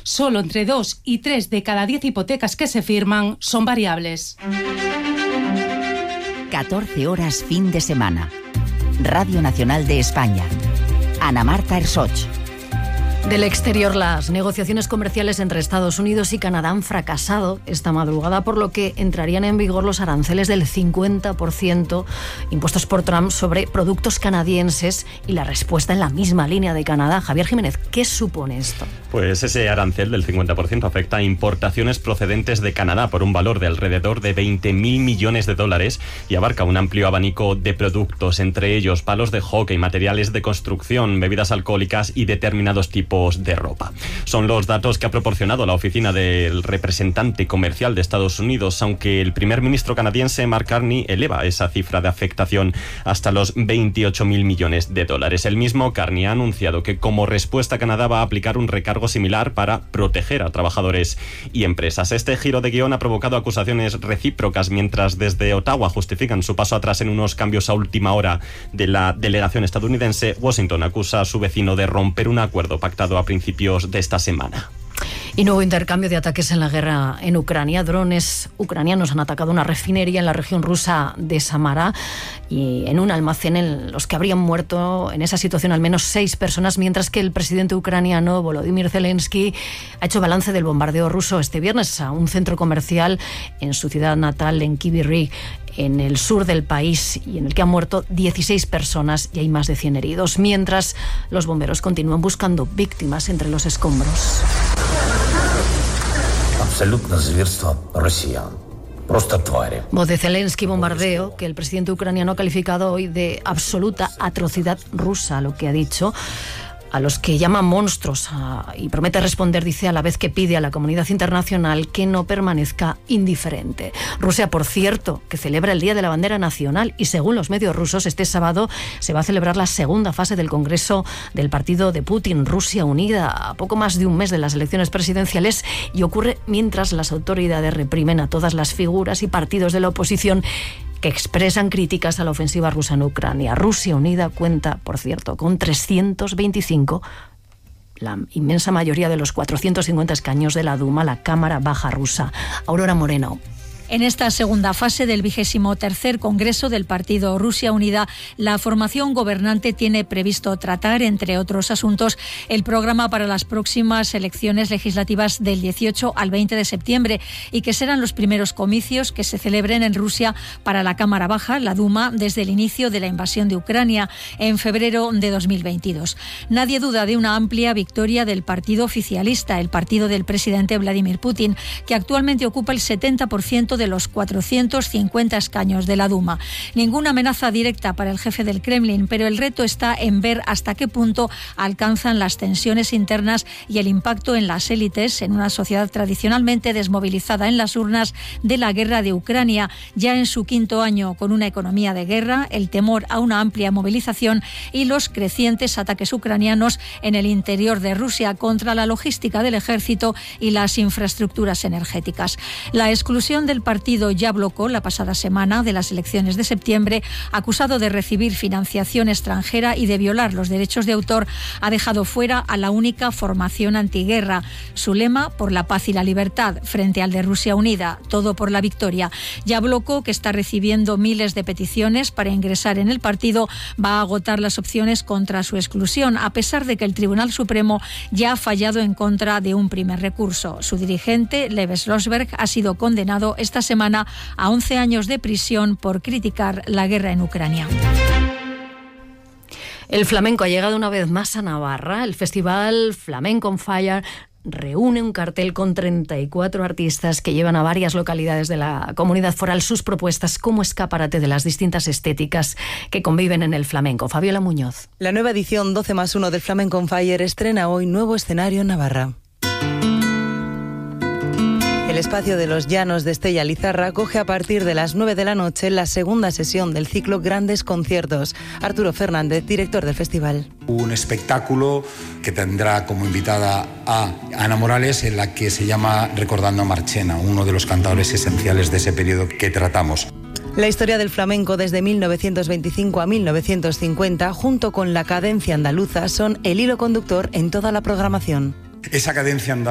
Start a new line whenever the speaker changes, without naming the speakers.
Solo entre 2 y 3 de cada 10 hipotecas que se firman son variables.
14 horas fin de semana. Radio Nacional de España. Ana Marta Ersoch.
Del exterior, las negociaciones comerciales entre Estados Unidos y Canadá han fracasado esta madrugada, por lo que entrarían en vigor los aranceles del 50% impuestos por Trump sobre productos canadienses, y la respuesta en la misma línea de Canadá. Javier Jiménez, ¿qué supone esto?
Pues ese arancel del 50% afecta a importaciones procedentes de Canadá por un valor de alrededor de 20.000 millones de dólares y abarca un amplio abanico de productos, entre ellos palos de hockey, materiales de construcción, bebidas alcohólicas y determinados tipos de ropa. Son los datos que ha proporcionado la oficina del representante comercial de Estados Unidos, aunque el primer ministro canadiense Mark Carney eleva esa cifra de afectación hasta los 28.000 millones de dólares. El mismo Carney ha anunciado que como respuesta Canadá va a aplicar un recargo similar para proteger a trabajadores y empresas. Este giro de guión ha provocado acusaciones recíprocas, mientras desde Ottawa justifican su paso atrás en unos cambios a última hora de la delegación estadounidense. Washington acusa a su vecino de romper un acuerdo pactado a principios de esta semana.
Y nuevo intercambio de ataques en la guerra en Ucrania. Drones ucranianos han atacado una refinería en la región rusa de Samara y en un almacén en los que habrían muerto en esa situación al menos 6 personas, mientras que el presidente ucraniano Volodymyr Zelensky ha hecho balance del bombardeo ruso este viernes a un centro comercial en su ciudad natal, en Kryvyi Rih, en el sur del país, y en el que han muerto 16 personas y hay más de 100 heridos, mientras los bomberos continúan buscando víctimas entre los escombros. Voz de Zelensky, bombardeo que el presidente ucraniano ha calificado hoy de absoluta atrocidad rusa, lo que ha dicho, a los que llama monstruos, y promete responder, dice, a la vez que pide a la comunidad internacional que no permanezca indiferente. Rusia, por cierto, que celebra el Día de la Bandera Nacional, y según los medios rusos, este sábado se va a celebrar la segunda fase del Congreso del partido de Putin, Rusia Unida, a poco más de un mes de las elecciones presidenciales, y ocurre mientras las autoridades reprimen a todas las figuras y partidos de la oposición que expresan críticas a la ofensiva rusa en Ucrania. Rusia Unida cuenta, por cierto, con 325, la inmensa mayoría de los 450 escaños de la Duma, la Cámara Baja rusa. Aurora Moreno.
En esta segunda fase del 23º Congreso del Partido Rusia Unida, la formación gobernante tiene previsto tratar, entre otros asuntos, el programa para las próximas elecciones legislativas del 18 al 20 de septiembre y que serán los primeros comicios que se celebren en Rusia para la Cámara Baja, la Duma, desde el inicio de la invasión de Ucrania en febrero de 2022. Nadie duda de una amplia victoria del partido oficialista, el partido del presidente Vladimir Putin, que actualmente ocupa el 70% de los 450 escaños de la Duma. Ninguna amenaza directa para el jefe del Kremlin, pero el reto está en ver hasta qué punto alcanzan las tensiones internas y el impacto en las élites en una sociedad tradicionalmente desmovilizada en las urnas de la guerra de Ucrania, ya en su 5º año, con una economía de guerra, el temor a una amplia movilización y los crecientes ataques ucranianos en el interior de Rusia contra la logística del ejército y las infraestructuras energéticas. La exclusión del partido ya bloqueó la pasada semana de las elecciones de septiembre, acusado de recibir financiación extranjera y de violar los derechos de autor, ha dejado fuera a la única formación antiguerra. Su lema, por la paz y la libertad, frente al de Rusia Unida, todo por la victoria. Ya bloqueó, que está recibiendo miles de peticiones para ingresar en el partido, va a agotar las opciones contra su exclusión, a pesar de que el Tribunal Supremo ya ha fallado en contra de un primer recurso. Su dirigente, Lev Slosberg, ha sido condenado esta semana a 11 años de prisión por criticar la guerra en Ucrania.
El flamenco ha llegado una vez más a Navarra. El festival Flamenco on Fire reúne un cartel con 34 artistas que llevan a varias localidades de la comunidad foral sus propuestas como escaparate de las distintas estéticas que conviven en el flamenco. Fabiola Muñoz.
La nueva edición 12+1 del Flamenco on Fire estrena hoy nuevo escenario en Navarra. El espacio de los Llanos de Estella Lizarra acoge a partir de las 9 de la noche la segunda sesión del ciclo Grandes Conciertos. Arturo Fernández, director del festival.
Un espectáculo que tendrá como invitada a Ana Morales, en la que se llama Recordando a Marchena, uno de los cantadores esenciales de ese periodo que tratamos.
La historia del flamenco desde 1925 a 1950, junto con la cadencia andaluza, son el hilo conductor en toda la programación.
Esa cadencia andaluza